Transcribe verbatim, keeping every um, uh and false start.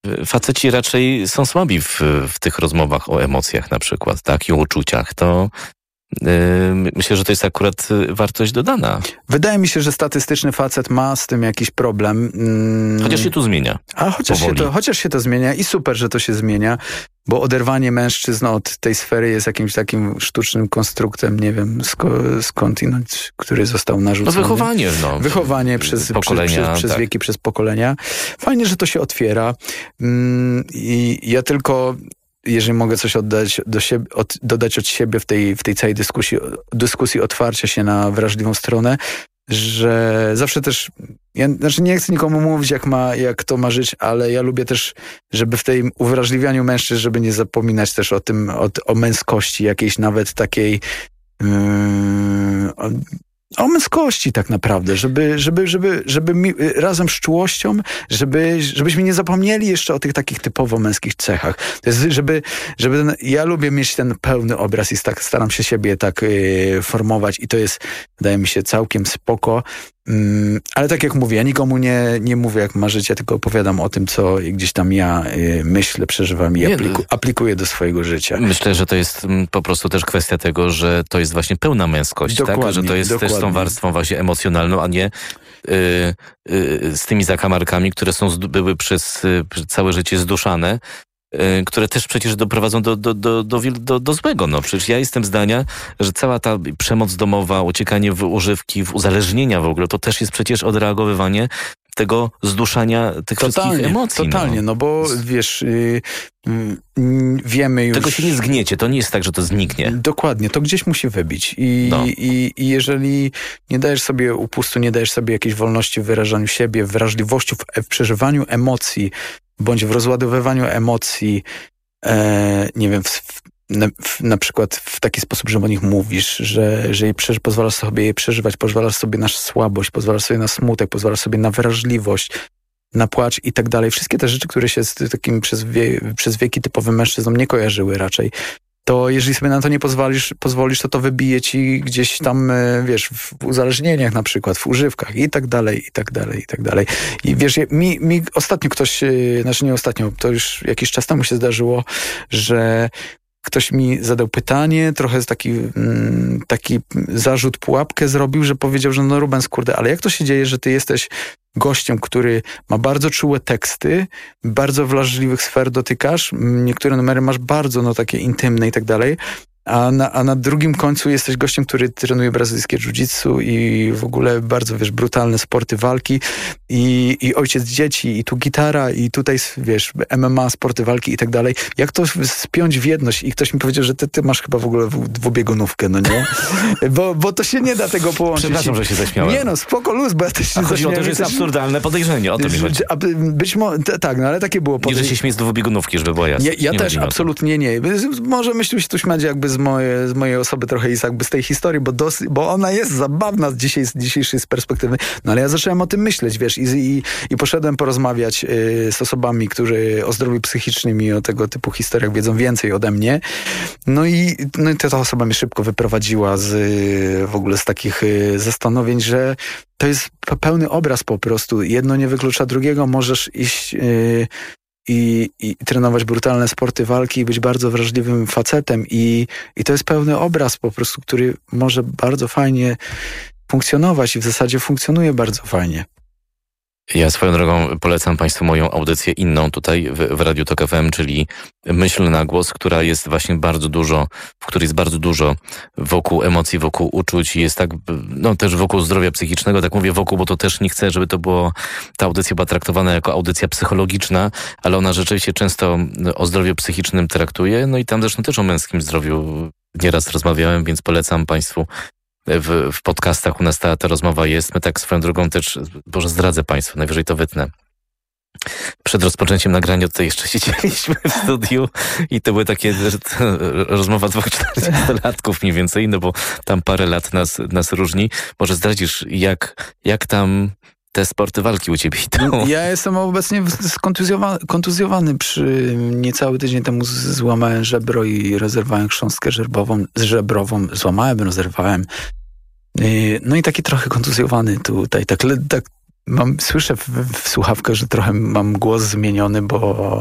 faceci raczej są słabi w, w tych rozmowach o emocjach na przykład, tak, i o uczuciach. To yy, myślę, że to jest akurat wartość dodana. Wydaje mi się, że statystyczny facet ma z tym jakiś problem. Mm. Chociaż się tu zmienia. A chociaż się, to, chociaż się to zmienia i super, że to się zmienia, bo oderwanie mężczyzn od tej sfery jest jakimś takim sztucznym konstruktem, nie wiem sko- skądinąć, który został narzucony. No wychowanie, no. Wychowanie przez, pokolenia, przez, przez, przez tak. wieki, przez pokolenia. Fajnie, że to się otwiera. Mm, I ja tylko... jeżeli mogę coś oddać do siebie, od, dodać od siebie w tej, w tej całej dyskusji, dyskusji otwarcia się na wrażliwą stronę, że zawsze też, ja znaczy nie chcę nikomu mówić, jak ma, jak to ma żyć, ale ja lubię też, żeby w tej uwrażliwianiu mężczyzn, żeby nie zapominać też o tym, o, o męskości, jakiejś nawet takiej yy, o, o męskości tak naprawdę, żeby, żeby, żeby, żeby mi, razem z czułością, żeby, żebyśmy nie zapomnieli jeszcze o tych takich typowo męskich cechach. To jest, żeby, żeby ten, ja lubię mieć ten pełny obraz i tak staram się siebie tak y, formować i to jest, wydaje mi się, całkiem spoko. Mm, ale tak jak mówię, ja nikomu nie, nie mówię, jak ma żyć, ja tylko opowiadam o tym, co gdzieś tam ja y, myślę, przeżywam i apliku, aplikuję do swojego życia. Myślę, że to jest m, po prostu też kwestia tego, że to jest właśnie pełna męskość, dokładnie, tak? Że to jest dokładnie. też z tą warstwą właśnie emocjonalną, a nie y, y, z tymi zakamarkami, które są były przez y, całe życie zduszane, y, które też przecież doprowadzą do, do, do, do, do, do złego. No, przecież ja jestem zdania, że cała ta przemoc domowa, uciekanie w używki, w uzależnienia w ogóle, to też jest przecież odreagowywanie tego zduszania tych totalnie, wszystkich emocji. Totalnie, no, no bo wiesz, yy, yy, wiemy już... Tego się nie zgniecie, to nie jest tak, że to zniknie. Dokładnie, to gdzieś musi wybić. I, no. i, i jeżeli nie dajesz sobie upustu, nie dajesz sobie jakiejś wolności w wyrażaniu siebie, w wrażliwości, w, w przeżywaniu emocji, bądź w rozładowywaniu emocji, e, nie wiem, w, w, na, w, na przykład w taki sposób, że o nich mówisz, że, że jej przeży, pozwalasz sobie je przeżywać, pozwalasz sobie na słabość, pozwalasz sobie na smutek, pozwalasz sobie na wrażliwość, na płacz i tak dalej. Wszystkie te rzeczy, które się z takim przez, wie, przez wieki typowym mężczyznom nie kojarzyły raczej, to jeżeli sobie na to nie pozwolisz, pozwolisz, to to wybije ci gdzieś tam, wiesz, w uzależnieniach na przykład, w używkach i tak dalej, i tak dalej, i tak dalej. I wiesz, mi, mi ostatnio ktoś, znaczy nie ostatnio, to już jakiś czas temu się zdarzyło, że ktoś mi zadał pytanie, trochę taki, taki zarzut, pułapkę zrobił, że powiedział, że no Rubens, kurde, ale jak to się dzieje, że ty jesteś gościem, który ma bardzo czułe teksty, bardzo wrażliwych sfer dotykasz, niektóre numery masz bardzo, no takie intymne i tak dalej, a na, a na drugim końcu jesteś gościem, który trenuje brazylijskie jiu-jitsu i w ogóle bardzo, wiesz, brutalne sporty walki i, i ojciec dzieci i tu gitara i tutaj, wiesz, M M A, sporty walki i tak dalej. Jak to spiąć w jedność? I ktoś mi powiedział, że ty, ty masz chyba w ogóle dwubiegunówkę, no nie? Bo, bo to się nie da tego połączyć. Przepraszam, że się zaśmiałem. Nie no, spoko, luz, bo ja też się zaśmiałem. To, że jest absurdalne podejrzenie, o to mi chodzi. Być może, tak, no ale takie było podejrzenie. Nie, że się śmieje z dwubiegunówki, żeby było jasne. Ja, ja też absolutnie nie. Może myślę się tu śmiać jakby z, moje, z mojej osoby trochę i jakby z tej historii, bo, dos, bo ona jest zabawna z dzisiaj, z dzisiejszej perspektywy. No ale ja zacząłem o tym myśleć, wiesz, i, i, i poszedłem porozmawiać y, z osobami, którzy o zdrowiu psychicznym i o tego typu historiach wiedzą więcej ode mnie. No i, no i ta osoba mnie szybko wyprowadziła z y, w ogóle z takich y, zastanowień, że to jest pełny obraz po prostu. Jedno nie wyklucza drugiego. Możesz iść y, I, i trenować brutalne sporty walki i być bardzo wrażliwym facetem i, i to jest pełny obraz po prostu, który może bardzo fajnie funkcjonować i w zasadzie funkcjonuje bardzo fajnie. Ja swoją drogą polecam Państwu moją audycję inną tutaj w, w Radiu Tok F M, czyli Myśl na głos, która jest właśnie bardzo dużo, w której jest bardzo dużo wokół emocji, wokół uczuć i jest tak, no też wokół zdrowia psychicznego, tak mówię wokół, bo to też nie chcę, żeby to było, ta audycja była traktowana jako audycja psychologiczna, ale ona rzeczywiście często o zdrowiu psychicznym traktuje, no i tam zresztą też o męskim zdrowiu nieraz rozmawiałem, więc polecam Państwu. W, w podcastach u nas ta, ta rozmowa jest. My tak swoją drogą też, Boże, zdradzę Państwu, najwyżej to wytnę. Przed rozpoczęciem nagrania tutaj jeszcze siedzieliśmy w studiu i to były takie rozmowa dwóch czterdziestolatków mniej więcej, no bo tam parę lat nas, nas różni. Może zdradzisz, jak, jak tam te sporty walki u ciebie idą? Ja jestem obecnie skontuzjowany, kontuzjowany. Przy niecały tydzień temu złamałem żebro i rozerwałem chrząstkę żebrową, żebrową. Złamałem, rozerwałem. No i taki trochę kontuzjowany tutaj. Tak, tak mam, słyszę w, w słuchawkach, że trochę mam głos zmieniony, bo